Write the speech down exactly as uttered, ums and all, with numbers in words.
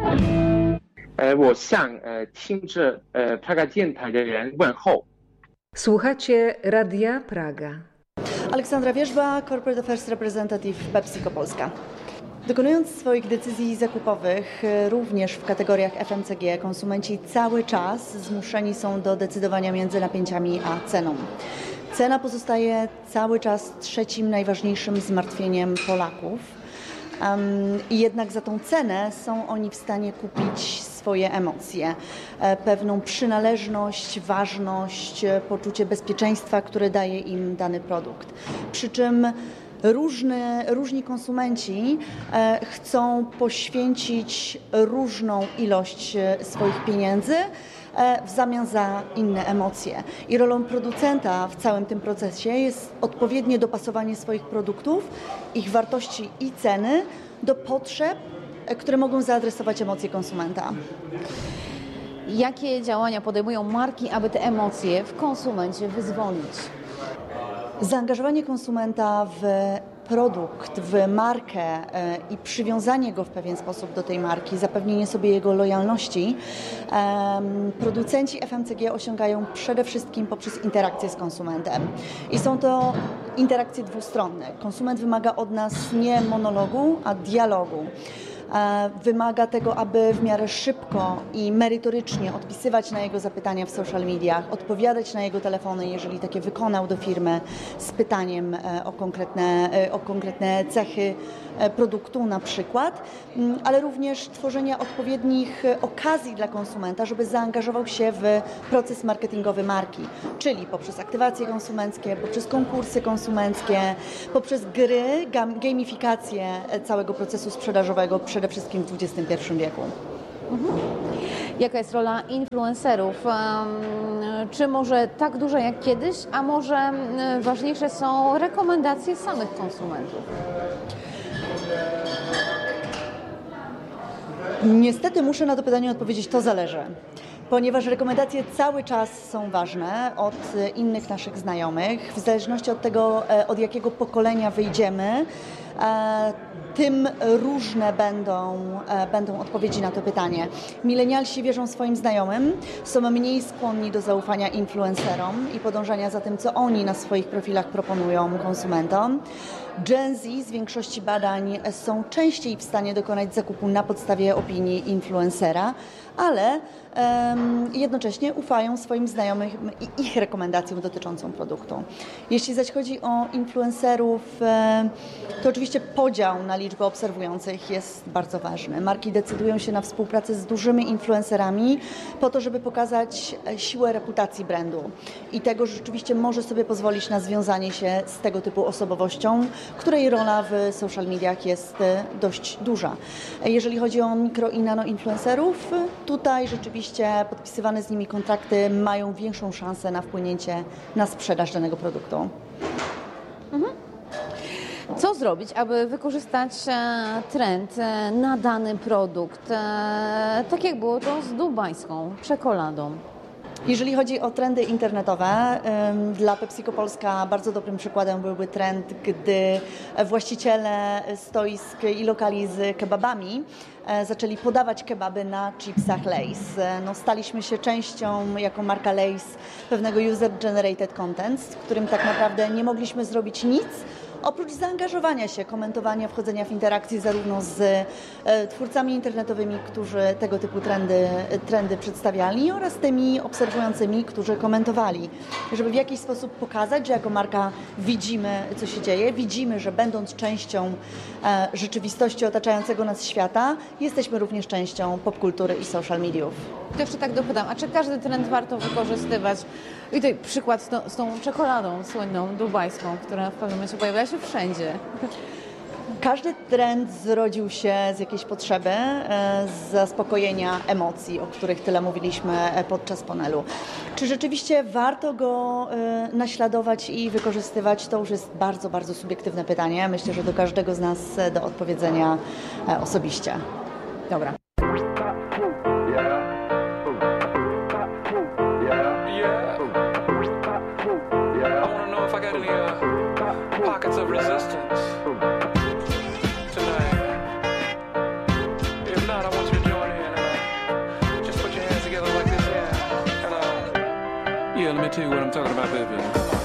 呃，我向呃听着呃 Praga 电台的人问候。 Słuchacie Radia Praga. Aleksandra Wierzba, Corporate Affairs Representative PepsiCo Polska. Dokonując swoich decyzji zakupowych również w kategoriach F M C G, konsumenci cały czas zmuszeni są do decydowania między napięciami a ceną. Cena pozostaje cały czas trzecim najważniejszym zmartwieniem Polaków. Um, I jednak za tą cenę są oni w stanie kupić swoje emocje, pewną przynależność, ważność, poczucie bezpieczeństwa, które daje im dany produkt. Przy czym Różny, różni konsumenci e, chcą poświęcić różną ilość swoich pieniędzy e, w zamian za inne emocje. I rolą producenta w całym tym procesie jest odpowiednie dopasowanie swoich produktów, ich wartości i ceny do potrzeb, e, które mogą zaadresować emocje konsumenta. Jakie działania podejmują marki, aby te emocje w konsumencie wyzwolić? Zaangażowanie konsumenta w produkt, w markę i przywiązanie go w pewien sposób do tej marki, zapewnienie sobie jego lojalności, producenci F M C G osiągają przede wszystkim poprzez interakcję z konsumentem. I są to interakcje dwustronne. Konsument wymaga od nas nie monologu, a dialogu. Wymaga tego, aby w miarę szybko i merytorycznie odpisywać na jego zapytania w social mediach, odpowiadać na jego telefony, jeżeli takie wykonał do firmy z pytaniem o konkretne, o konkretne cechy produktu na przykład, ale też tworzenia odpowiednich okazji dla konsumenta, żeby zaangażował się w proces marketingowy marki, czyli poprzez aktywacje konsumenckie, poprzez konkursy konsumenckie, poprzez gry, gamifikację całego procesu sprzedażowego, przede wszystkim w dwudziestym pierwszym wieku. Mhm. Jaka jest rola influencerów? Czy może tak duża jak kiedyś, a może ważniejsze są rekomendacje samych konsumentów? Niestety muszę na to pytanie odpowiedzieć, to zależy. Ponieważ rekomendacje cały czas są ważne od innych naszych znajomych, w zależności od tego, od jakiego pokolenia wyjdziemy, tym różne będą, będą odpowiedzi na to pytanie. Milenialsi wierzą swoim znajomym, są mniej skłonni do zaufania influencerom i podążania za tym, co oni na swoich profilach proponują konsumentom. Gen Z z większości badań są częściej w stanie dokonać zakupu na podstawie opinii influencera, ale um, jednocześnie ufają swoim znajomym i ich rekomendacjom dotyczącą produktu. Jeśli zaś chodzi o influencerów, to oczywiście podział na liczbę obserwujących jest bardzo ważny. Marki decydują się na współpracę z dużymi influencerami po to, żeby pokazać siłę reputacji brandu i tego, że rzeczywiście może sobie pozwolić na związanie się z tego typu osobowością, której rola w social mediach jest dość duża. Jeżeli chodzi o mikro i nano influencerów, tutaj rzeczywiście podpisywane z nimi kontrakty mają większą szansę na wpłynięcie na sprzedaż danego produktu. Mhm. Co zrobić, aby wykorzystać trend na dany produkt, tak jak było to z dubajską czekoladą? Jeżeli chodzi o trendy internetowe, dla PepsiCo Polska bardzo dobrym przykładem byłby trend, gdy właściciele stoisk i lokali z kebabami zaczęli podawać kebaby na chipsach Lay's. No, staliśmy się częścią jako marka Lay's pewnego user-generated content, w którym tak naprawdę nie mogliśmy zrobić nic, oprócz zaangażowania się, komentowania, wchodzenia w interakcje zarówno z e, twórcami internetowymi, którzy tego typu trendy, trendy przedstawiali, oraz tymi obserwującymi, którzy komentowali. Żeby w jakiś sposób pokazać, że jako marka widzimy, co się dzieje, widzimy, że będąc częścią e, rzeczywistości otaczającego nas świata, jesteśmy również częścią popkultury i social mediów. To jeszcze tak dopytam, a czy każdy trend warto wykorzystywać? I tutaj przykład z, to, z tą czekoladą słynną, dubajską, która w pewnym momencie pojawiła się wszędzie. Każdy trend zrodził się z jakiejś potrzeby z zaspokojenia emocji, o których tyle mówiliśmy podczas panelu. Czy rzeczywiście warto go naśladować i wykorzystywać? To już jest bardzo, bardzo subiektywne pytanie. Myślę, że do każdego z nas do odpowiedzenia osobiście. Dobra. Pockets of resistance tonight. If not, I want you to join in. Yeah, let me tell you what I'm talking about, baby.